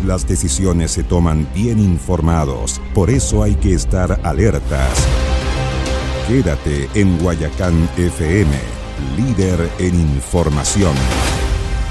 las decisiones se toman bien informados. Por eso hay que estar alertas. Quédate en Guayacán FM, líder en información.